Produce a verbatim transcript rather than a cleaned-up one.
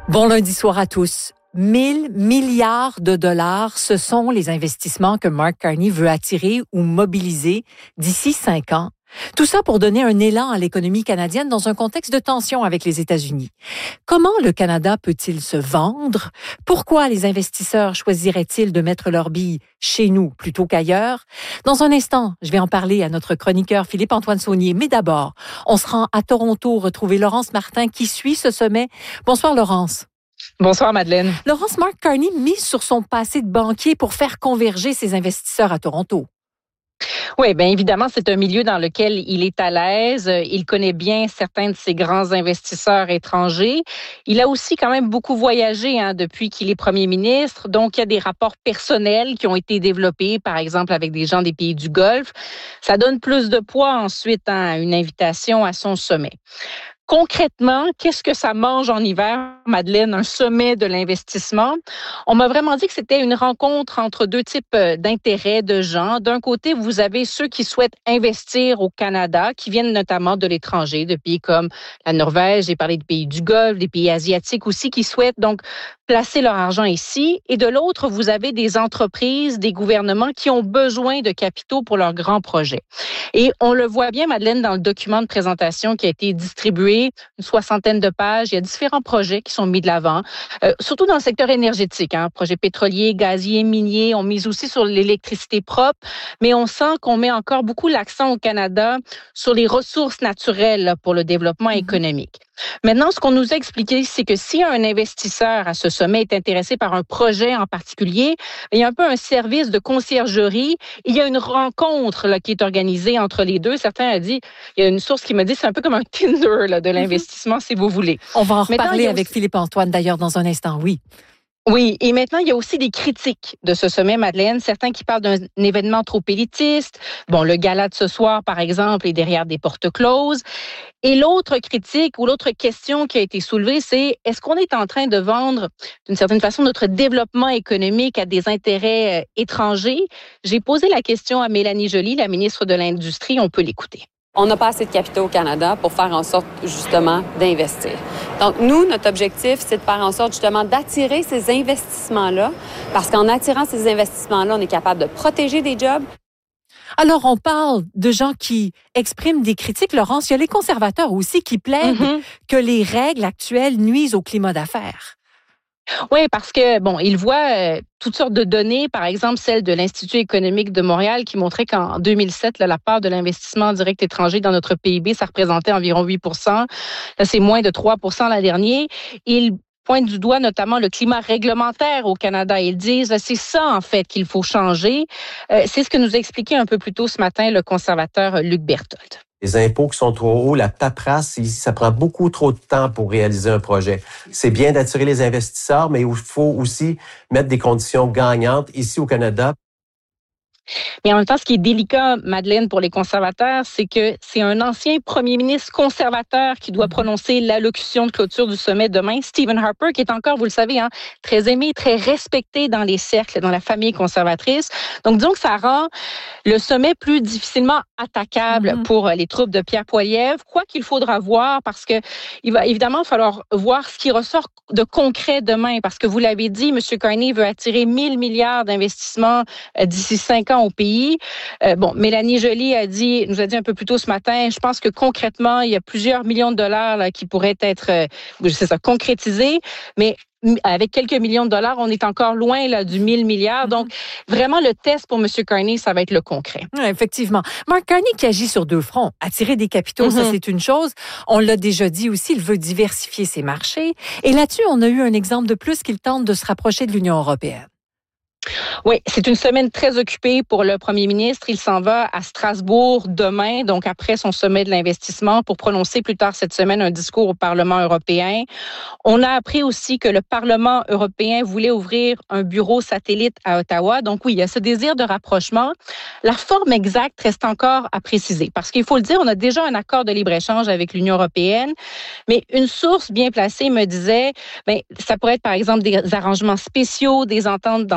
Bon lundi soir à tous. mille milliards de dollars, ce sont les investissements que Mark Carney veut attirer ou mobiliser d'ici cinq ans. Tout ça pour donner un élan à l'économie canadienne dans un contexte de tension avec les États-Unis. Comment le Canada peut-il se vendre? Pourquoi les investisseurs choisiraient-ils de mettre leurs billes chez nous plutôt qu'ailleurs? Dans un instant, je vais en parler à notre chroniqueur Philippe-Antoine Saunier. Mais d'abord, on se rend à Toronto retrouver Laurence Martin qui suit ce sommet. Bonsoir Laurence. Bonsoir Madeleine. Laurence, Mark Carney mise sur son passé de banquier pour faire converger ses investisseurs à Toronto. Oui, bien évidemment, c'est un milieu dans lequel il est à l'aise. Il connaît bien certains de ses grands investisseurs étrangers. Il a aussi quand même beaucoup voyagé hein, depuis qu'il est premier ministre. Donc, il y a des rapports personnels qui ont été développés, par exemple, avec des gens des pays du Golfe. Ça donne plus de poids ensuite hein, à une invitation à son sommet. Concrètement, qu'est-ce que ça mange en hiver, Madeleine, un sommet de l'investissement? On m'a vraiment dit que c'était une rencontre entre deux types d'intérêts de gens. D'un côté, vous avez ceux qui souhaitent investir au Canada, qui viennent notamment de l'étranger, de pays comme la Norvège, j'ai parlé de pays du Golfe, des pays asiatiques aussi, qui souhaitent donc placer leur argent ici. Et de l'autre, vous avez des entreprises, des gouvernements qui ont besoin de capitaux pour leurs grands projets. Et on le voit bien, Madeleine, dans le document de présentation qui a été distribué, une soixantaine de pages. Il y a différents projets qui sont mis de l'avant, euh, surtout dans le secteur énergétique. Hein, projets pétroliers, gaziers, miniers. On mise aussi sur l'électricité propre, mais on sent qu'on met encore beaucoup l'accent au Canada sur les ressources naturelles là, pour le développement mm-hmm. économique. Maintenant, ce qu'on nous a expliqué, c'est que si un investisseur à ce sommet est intéressé par un projet en particulier, il y a un peu un service de conciergerie. Il y a une rencontre là, qui est organisée entre les deux. Certains ont dit, il y a une source qui m'a dit, c'est un peu comme un Tinder là, de l'investissement, mm-hmm. si vous voulez. On va en reparler avec aussi... Philippe-Antoine d'ailleurs dans un instant, oui. Oui, et maintenant, il y a aussi des critiques de ce sommet, Madeleine. Certains qui parlent d'un événement trop élitiste. Bon, le gala de ce soir, par exemple, est derrière des portes closes. Et l'autre critique ou l'autre question qui a été soulevée, c'est est-ce qu'on est en train de vendre, d'une certaine façon, notre développement économique à des intérêts euh, étrangers? J'ai posé la question à Mélanie Joly, la ministre de l'Industrie. On peut l'écouter. On n'a pas assez de capitaux au Canada pour faire en sorte, justement, d'investir. Donc, nous, notre objectif, c'est de faire en sorte, justement, d'attirer ces investissements-là, parce qu'en attirant ces investissements-là, on est capable de protéger des jobs. Alors, on parle de gens qui expriment des critiques. Laurence, il y a les conservateurs aussi qui plaident mm-hmm. que les règles actuelles nuisent au climat d'affaires. Oui, parce que, bon, ils voient euh, toutes sortes de données, par exemple celle de l'Institut économique de Montréal qui montrait qu'en deux mille sept, là, la part de l'investissement direct étranger dans notre P I B, ça représentait environ huit pour cent. Là, c'est moins de trois pour cent l'an dernier. Ils pointent du doigt notamment le climat réglementaire au Canada. Ils disent, c'est ça, en fait, qu'il faut changer. Euh, c'est ce que nous a expliqué un peu plus tôt ce matin le conservateur Luc Berthold. Les impôts qui sont trop hauts, la paperasse, ça prend beaucoup trop de temps pour réaliser un projet. C'est bien d'attirer les investisseurs, mais il faut aussi mettre des conditions gagnantes ici au Canada. Mais en même temps, ce qui est délicat, Madeleine, pour les conservateurs, c'est que c'est un ancien premier ministre conservateur qui doit prononcer l'allocution de clôture du sommet demain, Stephen Harper, qui est encore, vous le savez, hein, très aimé, très respecté dans les cercles, dans la famille conservatrice. Donc, disons que ça rend le sommet plus difficilement attaquable mm-hmm. pour les troupes de Pierre Poilievre, quoi qu'il faudra voir, parce que il va évidemment falloir voir ce qui ressort de concret demain, parce que vous l'avez dit, M. Carney veut attirer mille milliards d'investissements d'ici cinq ans au pays. Euh, bon, Mélanie Joly a dit, nous a dit un peu plus tôt ce matin, je pense que concrètement, il y a plusieurs millions de dollars là, qui pourraient être, euh, c'est ça, concrétisés, mais avec quelques millions de dollars, on est encore loin là, du mille milliards. Donc, vraiment, le test pour M. Carney, ça va être le concret. Oui, effectivement. Mark Carney qui agit sur deux fronts. Attirer des capitaux, mm-hmm. ça, c'est une chose. On l'a déjà dit aussi, il veut diversifier ses marchés. Et là-dessus, on a eu un exemple de plus qu'il tente de se rapprocher de l'Union européenne. Oui, c'est une semaine très occupée pour le premier ministre. Il s'en va à Strasbourg demain, donc après son sommet de l'investissement, pour prononcer plus tard cette semaine un discours au Parlement européen. On a appris aussi que le Parlement européen voulait ouvrir un bureau satellite à Ottawa. Donc oui, il y a ce désir de rapprochement. La forme exacte reste encore à préciser, parce qu'il faut le dire, on a déjà un accord de libre-échange avec l'Union européenne, mais une source bien placée me disait, ben, ça pourrait être par exemple des arrangements spéciaux, des ententes dans